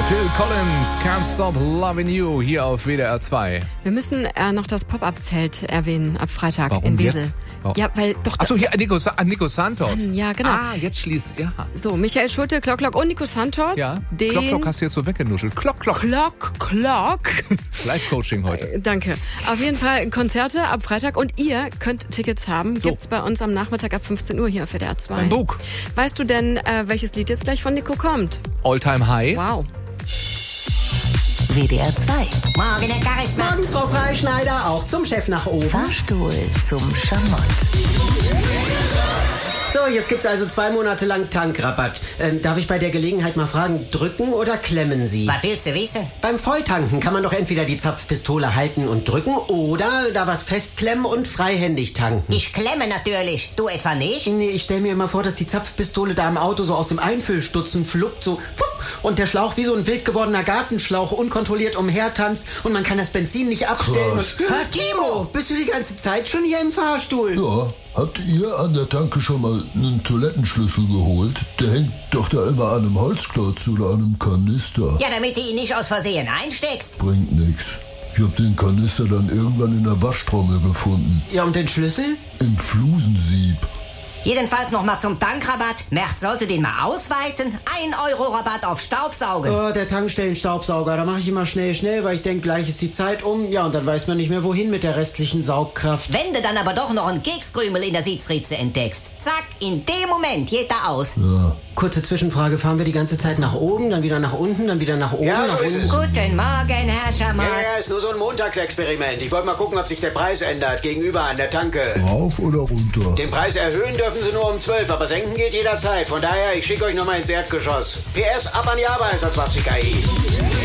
Phil Collins, Can't Stop Loving You, hier auf WDR 2. Wir müssen noch das Pop-Up-Zelt erwähnen ab Freitag. Warum in Wesel. jetzt? Ja, weil doch. Achso, hier Nico Santos. Ja, genau. Jetzt schließt. Ja. So, Michael Schulte, Klock und Nico Santos. Ja. Den Klock hast du jetzt so weggenuschelt. Klock. Live-Coaching heute. Danke. Auf jeden Fall Konzerte ab Freitag und ihr könnt Tickets haben. So. Gibt's bei uns am Nachmittag ab 15 Uhr hier auf WDR 2. Ein Bug. Weißt du denn, welches Lied jetzt gleich von Nico kommt? All Time High. Wow. WDR 2. Morgen, Herr Charisma. Morgen, Frau Freischneider, auch zum Chef nach oben. Fahrstuhl zum Schamott. So, jetzt gibt's also 2 Monate lang Tankrabatt. Darf ich bei der Gelegenheit mal fragen, drücken oder klemmen Sie? Was willst du wissen? Beim Volltanken kann man doch entweder die Zapfpistole halten und drücken oder da was festklemmen und freihändig tanken. Ich klemme natürlich. Du etwa nicht? Nee, ich stell mir immer vor, dass die Zapfpistole da im Auto so aus dem Einfüllstutzen fluppt, so und der Schlauch wie so ein wild gewordener Gartenschlauch unkontrolliert umhertanzt und man kann das Benzin nicht abstellen. Krass. Und, Timo, bist du die ganze Zeit schon hier im Fahrstuhl? Ja, habt ihr an der Tanke schon mal einen Toilettenschlüssel geholt? Der hängt doch da immer an einem Holzklotz oder an einem Kanister. Ja, damit du ihn nicht aus Versehen einsteckst. Bringt nix. Ich hab den Kanister dann irgendwann in der Waschtrommel gefunden. Ja, und den Schlüssel? Im Flusensieb. Jedenfalls noch mal zum Tankrabatt. Merz sollte den mal ausweiten. 1 Euro Rabatt auf Staubsaugen. Oh, der Tankstellenstaubsauger, da mache ich immer schnell, weil ich denke, gleich ist die Zeit um. Ja, und dann weiß man nicht mehr, wohin mit der restlichen Saugkraft. Wenn du dann aber doch noch einen Kekskrümel in der Sitzritze entdeckst, zack, in dem Moment geht er aus. Ja. Kurze Zwischenfrage, fahren wir die ganze Zeit nach oben, dann wieder nach unten, dann wieder nach oben, Ja, nach so ist unten? es. Guten Morgen, Herr Schamott. Ja, ist nur so ein Montagsexperiment. Ich wollte mal gucken, ob sich der Preis ändert gegenüber an der Tanke. Rauf oder runter? Den Preis erhöhen dürfen Sie nur um 12, aber senken geht jederzeit. Von daher, ich schicke euch nochmal ins Erdgeschoss. PS, ab an die Arbeit, sonst was ich